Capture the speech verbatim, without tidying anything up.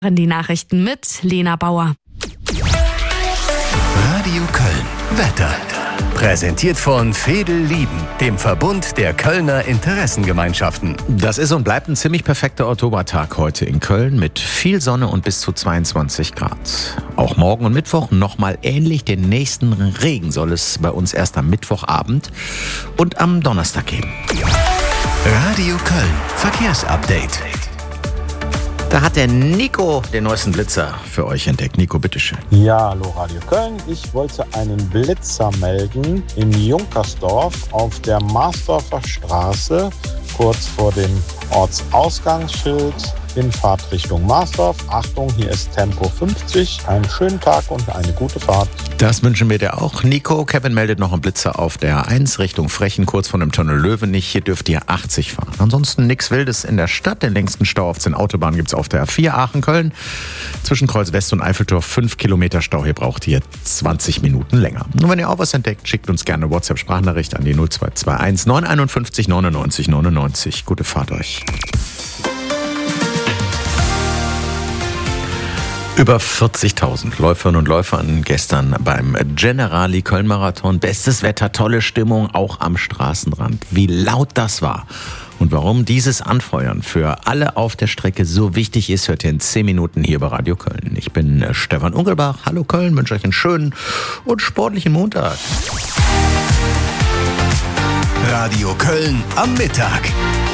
Die Nachrichten mit Lena Bauer. Radio Köln. Wetter. Präsentiert von Veedel Lieben, dem Verbund der Kölner Interessengemeinschaften. Das ist und bleibt ein ziemlich perfekter Oktobertag heute in Köln mit viel Sonne und bis zu zweiundzwanzig Grad. Auch morgen und Mittwoch nochmal ähnlich. Den nächsten Regen soll es bei uns erst am Mittwochabend und am Donnerstag geben. Radio Köln. Verkehrsupdate. Da hat der Nico den neuesten Blitzer für euch entdeckt. Nico, bitteschön. Ja, hallo Radio Köln. Ich wollte einen Blitzer melden in Junkersdorf auf der Marsdorfer Straße, kurz vor dem Ortsausgangsschild in Fahrtrichtung Marsdorf. Achtung, hier ist Tempo fünfzig. Einen schönen Tag und eine gute Fahrt. Das wünschen wir dir auch, Nico. Kevin meldet noch einen Blitzer auf der A eins Richtung Frechen, kurz vor dem Tunnel Löwenich. Hier dürft ihr achtzig fahren. Ansonsten nichts Wildes in der Stadt. Den längsten Stau auf den Autobahnen gibt es auf der A vier Aachen-Köln. Zwischen Kreuz West und Eiffeltor fünf Kilometer Stau. Hier braucht ihr zwanzig Minuten länger. Und wenn ihr auch was entdeckt, schickt uns gerne eine WhatsApp-Sprachnachricht an die null zwei zwei eins neun fünf eins neunundneunzig neunundneunzig. Gute Fahrt euch. Über vierzigtausend Läuferinnen und Läufer gestern beim Generali Köln Marathon. Bestes Wetter, tolle Stimmung, auch am Straßenrand. Wie laut das war und warum dieses Anfeuern für alle auf der Strecke so wichtig ist, hört ihr in zehn Minuten hier bei Radio Köln. Ich bin Stefan Ungelbach. Hallo Köln, wünsche euch einen schönen und sportlichen Montag. Radio Köln am Mittag.